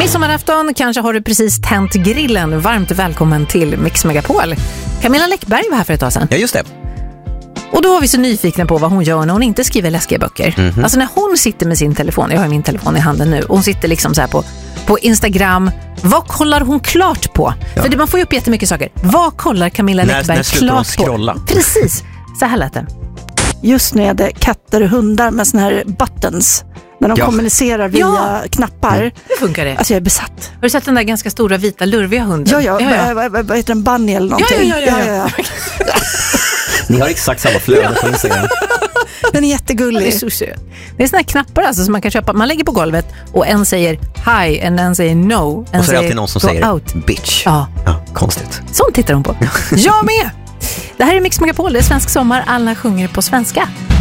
Midsommarafton, kanske har du precis tänt grillen. Varmt välkommen till Mix Megapol. Camilla Läckberg var här för ett tag sedan. Ja, just det. Och då var vi så nyfikna på vad hon gör när hon inte skriver läskiga böcker. Alltså när hon sitter med sin telefon, jag har min telefon i handen nu, och hon sitter liksom så här på Instagram. Vad kollar hon klart på? Ja. För man får ju upp jättemycket saker. Vad kollar Camilla Läckberg klart på? Precis, så här lät det. Just nu är det katter och hundar med såna här buttons. När de kommunicerar via knappar. Hur funkar det? Alltså jag är besatt. Har du sett den där ganska stora vita lurviga hunden? Ja. Vad heter den? Bunny eller någonting? Ja. Ni har exakt samma flöde på Instagram. Den är jättegullig. Det är så söt. Det är såna här knappar alltså som man kan köpa. Man lägger på golvet och en säger hi, en säger no. En och så är det alltid någon som säger out. Bitch. Ja, konstigt. Sånt tittar hon på. Jag med! Det här är Mix Megapol, det är svensk sommar. Alla sjunger på svenska.